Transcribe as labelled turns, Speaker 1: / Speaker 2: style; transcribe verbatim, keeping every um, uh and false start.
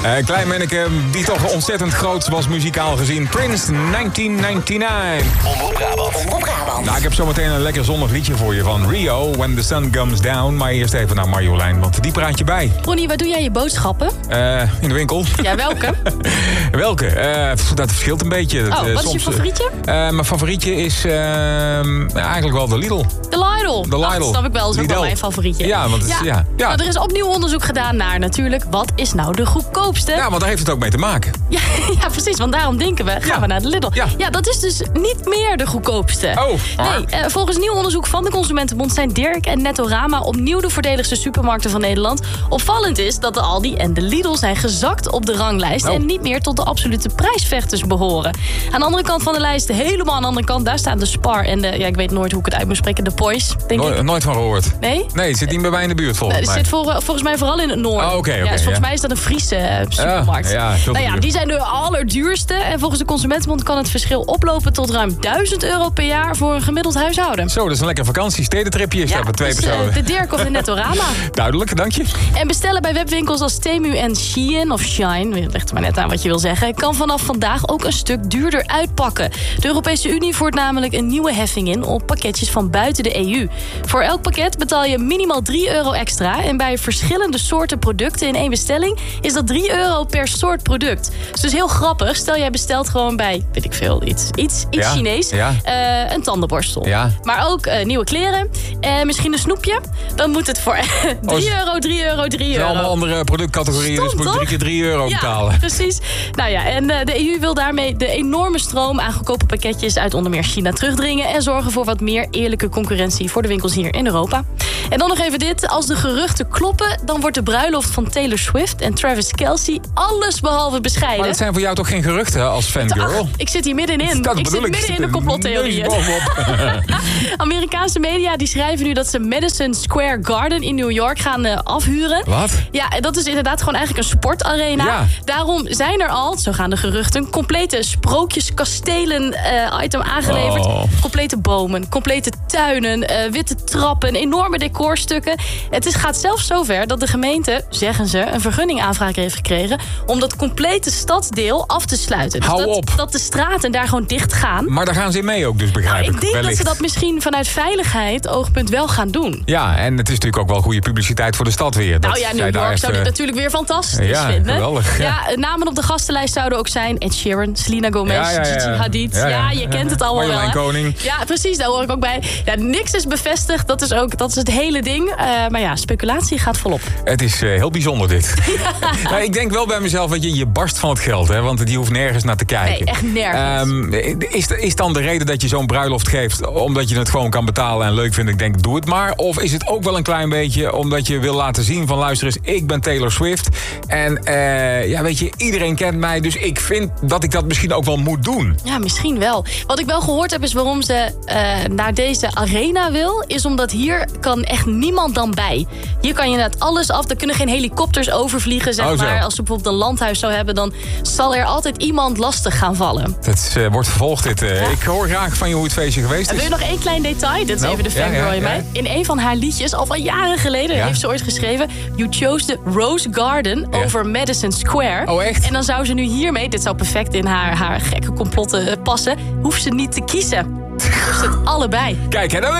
Speaker 1: Uh, klein manneke die toch ontzettend groot was muzikaal gezien. Prince, negentien negenennegentig.
Speaker 2: Omroep Brabant. Omroep Brabant.
Speaker 1: Nou, ik heb zometeen een lekker zonnig liedje voor je van Rio, When the Sun Comes Down. Maar eerst even naar Marjolein, want die praat je bij.
Speaker 3: Ronnie, waar doe jij je boodschappen?
Speaker 1: Uh, in de winkel.
Speaker 3: Ja, welke?
Speaker 1: welke? Uh, dat verschilt een beetje.
Speaker 3: Oh,
Speaker 1: uh,
Speaker 3: wat
Speaker 1: soms,
Speaker 3: is je favorietje?
Speaker 1: Uh, mijn favorietje is uh, eigenlijk wel de Lidl.
Speaker 3: De Lidl.
Speaker 1: De Lidl.
Speaker 3: Oh, dat snap ik wel, dat is ook wel mijn favorietje.
Speaker 1: Ja, want het, ja. Ja, ja.
Speaker 3: Nou, er is opnieuw onderzoek gedaan naar natuurlijk, wat is nou de goedkoopste?
Speaker 1: Ja, want daar heeft het ook mee te maken.
Speaker 3: Ja, ja precies, want daarom denken we, gaan
Speaker 1: ja.
Speaker 3: we naar de Lidl.
Speaker 1: Ja.
Speaker 3: ja, dat is dus niet meer de goedkoopste.
Speaker 1: Oh,
Speaker 3: nee, uh, volgens nieuw onderzoek van de Consumentenbond zijn Dirk en Nettorama opnieuw de voordeligste supermarkten van Nederland. Opvallend is dat de Aldi en de Lidl zijn gezakt op de ranglijst
Speaker 1: oh.
Speaker 3: en niet meer tot de absolute prijsvechters behoren. Aan de andere kant van de lijst, helemaal aan de andere kant, daar staan de Spar en de, ja, ik weet nooit hoe ik het uit moet spreken, de Poys, denk
Speaker 1: Nooit,
Speaker 3: ik.
Speaker 1: nooit van gehoord.
Speaker 3: Nee?
Speaker 1: Nee, het zit niet bij mij in de buurt volgens
Speaker 3: Het
Speaker 1: mij.
Speaker 3: zit voor, volgens mij vooral in het noorden.
Speaker 1: Oh, oké, oké.
Speaker 3: ja, dus volgens
Speaker 1: ja.
Speaker 3: mij is dat een Friese uh, supermarkt.
Speaker 1: Ja, ja,
Speaker 3: nou ja, die zijn de allerduurste. En volgens de Consumentenbond kan het verschil oplopen tot ruim duizend euro per jaar voor een gemiddeld huishouden.
Speaker 1: Zo, dat is een lekker vakantie. Stedentripje is
Speaker 3: ja,
Speaker 1: dat met twee
Speaker 3: dus,
Speaker 1: personen.
Speaker 3: Uh, de Dirk of de Nettorama.
Speaker 1: Duidelijk, dank je.
Speaker 3: En bestellen bij webwinkels als Temu en Shein of Shine, je legt er maar net aan wat je wil zeggen, kan vanaf vandaag ook een stuk duurder uitpakken. De Europese Unie voert namelijk een nieuwe heffing in op pakketjes van buiten de E U. Voor elk pakket betaal je minimaal drie euro extra. En bij verschillende soorten producten in één bestelling is dat drie euro per soort product. Dus dat is heel grappig. Stel jij bestelt gewoon bij, weet ik veel, iets, iets, iets
Speaker 1: ja,
Speaker 3: Chinees.
Speaker 1: Ja.
Speaker 3: Uh, een tandenborstel.
Speaker 1: Ja.
Speaker 3: Maar ook uh, nieuwe kleren. En uh, misschien een snoepje. Dan moet het voor drie euro, drie euro, drie euro.
Speaker 1: Allemaal andere productcategorieën,
Speaker 3: Stom,
Speaker 1: dus moet je drie keer drie euro
Speaker 3: ja,
Speaker 1: betalen.
Speaker 3: Precies. Nou ja, en uh, de E U wil daarmee de enorme stroom aan goedkope pakketjes uit onder meer China terugdringen en zorgen voor wat meer eerlijke concurrentie voor de winkels hier in Europa. En dan nog even dit. Als de geruchten kloppen, dan wordt de bruiloft van Taylor Swift en Travis Kelce alles behalve bescheiden.
Speaker 1: Maar dat zijn voor jou toch geen geruchten als fangirl?
Speaker 3: Ach, ik zit hier middenin.
Speaker 1: Dat
Speaker 3: ik zit
Speaker 1: ik.
Speaker 3: midden in de complottheorieën. Amerikaanse media die schrijven nu dat ze Madison Square Garden in New York gaan uh, afhuren.
Speaker 1: Wat?
Speaker 3: Ja, dat is inderdaad gewoon eigenlijk een sportarena.
Speaker 1: Ja.
Speaker 3: Daarom zijn er al, zo gaan de geruchten, complete sprookjeskastelen uh, item aangeleverd.
Speaker 1: Oh.
Speaker 3: Complete bomen, complete tuinen, uh, witte trappen, enorme decorstukken. Het is, gaat zelfs zover dat de gemeente, zeggen ze, een vergunningaanvraag heeft gekregen om dat complete stadsdeel af te sluiten. Dus
Speaker 1: Hou
Speaker 3: dat,
Speaker 1: op.
Speaker 3: dat de straten daar gewoon dicht gaan.
Speaker 1: Maar daar gaan ze in mee ook, dus begrijp
Speaker 3: Nou,
Speaker 1: ik.
Speaker 3: ik denk
Speaker 1: wellicht.
Speaker 3: dat ze dat misschien vanuit veiligheid oogpunt wel gaan doen.
Speaker 1: Ja, en het is natuurlijk ook wel goede publiciteit voor de stad weer. Dat
Speaker 3: Nou ja, New York zou dit natuurlijk weer fantastisch
Speaker 1: ja,
Speaker 3: vinden.
Speaker 1: Geweldig, ja.
Speaker 3: ja, namen op de gastenlijst zouden ook zijn Ed Sheeran, Selena Gomez,
Speaker 1: ja, ja, ja.
Speaker 3: Gigi Hadid. Ja,
Speaker 1: Ja, ja.
Speaker 3: je kent het allemaal
Speaker 1: Marjolein
Speaker 3: wel. Hè?
Speaker 1: Koning.
Speaker 3: Ja, precies, daar hoor ik ook bij. Ja, niks is bevestigd, dat is, ook, dat is het hele ding. Uh, maar ja, speculatie gaat volop.
Speaker 1: Het is uh, heel bijzonder dit. Ja. Nou, ik denk wel bij mezelf, dat je, je barst van het geld, hè, want die hoeft nergens naar te kijken.
Speaker 3: Nee, echt nergens.
Speaker 1: Um, is, is dan de reden dat je zo'n bruiloft geeft omdat je het gewoon kan betalen en leuk vindt? Ik denk, doe het maar. Of is het ook wel een klein beetje omdat je wil laten zien van, luister eens, ik ben Taylor Swift. En uh, ja, weet je, iedereen kent mij, dus ik vind dat ik dat misschien ook wel moet doen.
Speaker 3: Ja, misschien wel. Wat ik wel gehoord heb is waarom ze uh, naar deze arena wil, is omdat hier kan echt niemand dan bij. Hier kan je net alles af, er kunnen geen helikopters overvliegen, zeg
Speaker 1: oh,
Speaker 3: maar. Als ze bijvoorbeeld een landhuis zou hebben, dan zal er altijd iemand lastig gaan vallen.
Speaker 1: Het uh, wordt vervolgd, dit. Uh,
Speaker 3: Ja.
Speaker 1: Ik hoor graag van je hoe het feestje geweest
Speaker 3: En
Speaker 1: is.
Speaker 3: wil je nog één klein detail? Dit is
Speaker 1: Nou,
Speaker 3: even de
Speaker 1: ja,
Speaker 3: fangirl
Speaker 1: ja,
Speaker 3: in
Speaker 1: ja.
Speaker 3: mij. In een van haar liedjes, al van jaren geleden,
Speaker 1: Ja.
Speaker 3: heeft ze ooit geschreven: You chose the Rose Garden
Speaker 1: Ja.
Speaker 3: over Madison Square.
Speaker 1: Oh, echt?
Speaker 3: En dan zou ze nu hiermee, dit zou perfect in haar, haar gekke complotten passen, hoeft ze niet te kiezen. Hoeft het allebei.
Speaker 1: Kijk, hè, dan